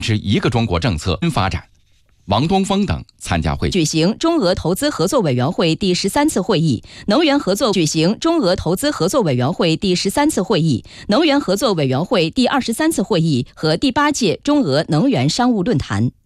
持一个中国政策发展。王东峰等参加会议。 举行中俄投资合作委员会第13次会议，能源合作举行中俄投资合作委员会第13次会议，能源合作委员会第23次会议和第8届中俄能源商务论坛。